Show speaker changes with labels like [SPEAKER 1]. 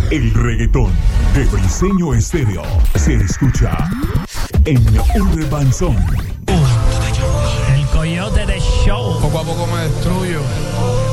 [SPEAKER 1] El reggaetón de Briseño Estéreo se escucha en Urban Zone.
[SPEAKER 2] El coyote de show.
[SPEAKER 3] Poco a poco me destruyo.